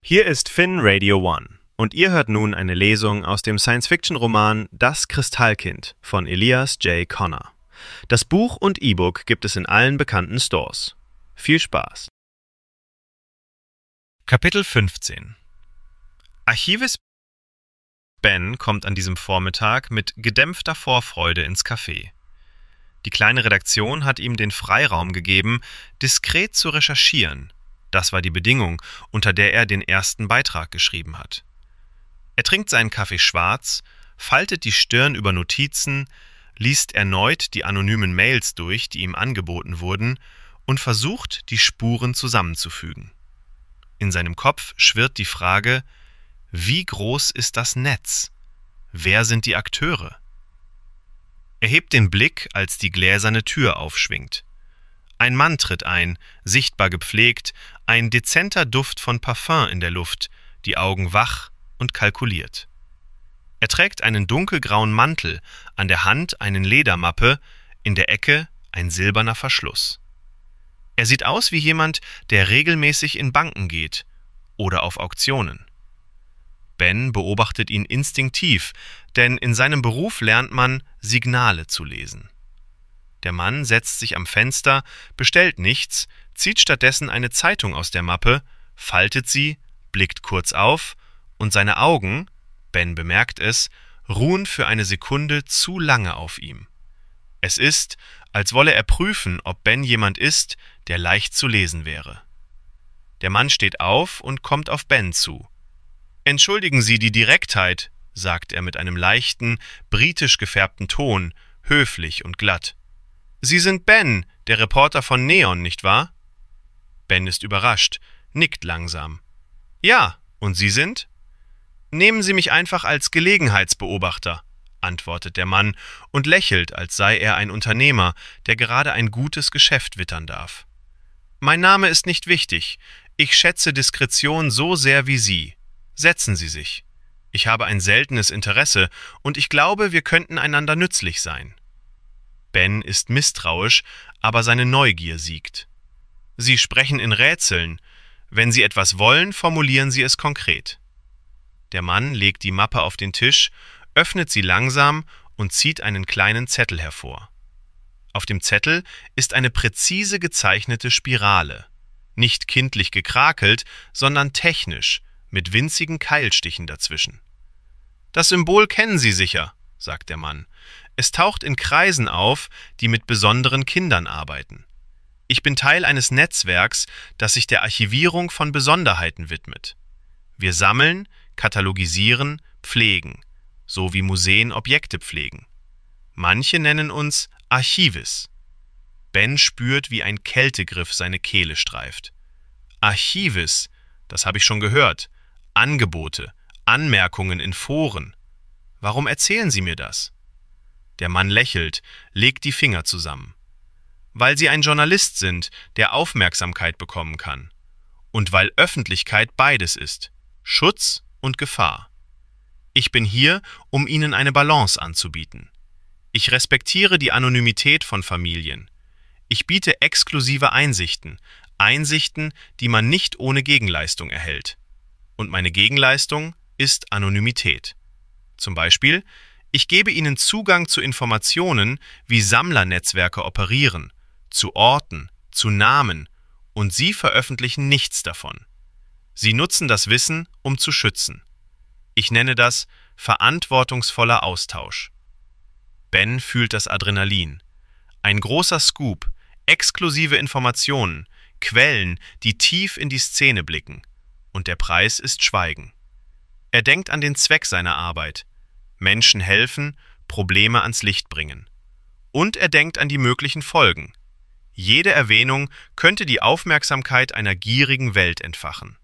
Hier ist Finn Radio One und ihr hört nun eine Lesung aus dem Science-Fiction-Roman Das Kristallkind von Elias J. Connor. Das Buch und E-Book gibt es in allen bekannten Stores. Viel Spaß! Kapitel 15 Archivist Ben kommt an diesem Vormittag mit gedämpfter Vorfreude ins Café. Die kleine Redaktion hat ihm den Freiraum gegeben, diskret zu recherchieren. Das war die Bedingung, unter der er den ersten Beitrag geschrieben hat. Er trinkt seinen Kaffee schwarz, faltet die Stirn über Notizen, liest erneut die anonymen Mails durch, die ihm angeboten wurden, und versucht, die Spuren zusammenzufügen. In seinem Kopf schwirrt die Frage: Wie groß ist das Netz? Wer sind die Akteure? Er hebt den Blick, als die gläserne Tür aufschwingt. Ein Mann tritt ein, sichtbar gepflegt, ein dezenter Duft von Parfum in der Luft, die Augen wach und kalkuliert. Er trägt einen dunkelgrauen Mantel, an der Hand eine Ledermappe, in der Ecke ein silberner Verschluss. Er sieht aus wie jemand, der regelmäßig in Banken geht oder auf Auktionen. Ben beobachtet ihn instinktiv, denn in seinem Beruf lernt man, Signale zu lesen. Der Mann setzt sich am Fenster, bestellt nichts, zieht stattdessen eine Zeitung aus der Mappe, faltet sie, blickt kurz auf und seine Augen, Ben bemerkt es, ruhen für eine Sekunde zu lange auf ihm. Es ist, als wolle er prüfen, ob Ben jemand ist, der leicht zu lesen wäre. Der Mann steht auf und kommt auf Ben zu. »Entschuldigen Sie die Direktheit«, sagt er mit einem leichten, britisch gefärbten Ton, höflich und glatt. »Sie sind Ben, der Reporter von Neon, nicht wahr?« Ben ist überrascht, nickt langsam. »Ja, und Sie sind?« »Nehmen Sie mich einfach als Gelegenheitsbeobachter«, antwortet der Mann und lächelt, als sei er ein Unternehmer, der gerade ein gutes Geschäft wittern darf. »Mein Name ist nicht wichtig. Ich schätze Diskretion so sehr wie Sie. Setzen Sie sich. Ich habe ein seltenes Interesse und ich glaube, wir könnten einander nützlich sein.« Ben ist misstrauisch, aber seine Neugier siegt. »Sie sprechen in Rätseln. Wenn Sie etwas wollen, formulieren Sie es konkret.« Der Mann legt die Mappe auf den Tisch, öffnet sie langsam und zieht einen kleinen Zettel hervor. Auf dem Zettel ist eine präzise gezeichnete Spirale. Nicht kindlich gekrakelt, sondern technisch, mit winzigen Keilstichen dazwischen. »Das Symbol kennen Sie sicher«, sagt der Mann. »Es taucht in Kreisen auf, die mit besonderen Kindern arbeiten. Ich bin Teil eines Netzwerks, das sich der Archivierung von Besonderheiten widmet. Wir sammeln, katalogisieren, pflegen, so wie Museen Objekte pflegen. Manche nennen uns Archivis.« Ben spürt, wie ein Kältegriff seine Kehle streift. Archivis, das habe ich schon gehört. Angebote, Anmerkungen in Foren. Warum erzählen Sie mir das? Der Mann lächelt, legt die Finger zusammen. Weil Sie ein Journalist sind, der Aufmerksamkeit bekommen kann. Und weil Öffentlichkeit beides ist, Schutz und Gefahr. Ich bin hier, um Ihnen eine Balance anzubieten. Ich respektiere die Anonymität von Familien. Ich biete exklusive Einsichten, die man nicht ohne Gegenleistung erhält. Und meine Gegenleistung ist Anonymität. Zum Beispiel, ich gebe Ihnen Zugang zu Informationen, wie Sammlernetzwerke operieren, zu Orten, zu Namen, und Sie veröffentlichen nichts davon. Sie nutzen das Wissen, um zu schützen. Ich nenne das verantwortungsvoller Austausch. Ben fühlt das Adrenalin. Ein großer Scoop, exklusive Informationen, Quellen, die tief in die Szene blicken. Und der Preis ist Schweigen. Er denkt an den Zweck seiner Arbeit. Menschen helfen, Probleme ans Licht bringen. Und er denkt an die möglichen Folgen. Jede Erwähnung könnte die Aufmerksamkeit einer gierigen Welt entfachen.